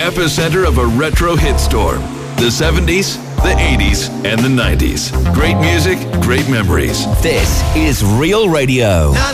epicenter of a retro hit storm. The 70s, the 80s, and the 90s. Great music, great memories. This is Real Radio.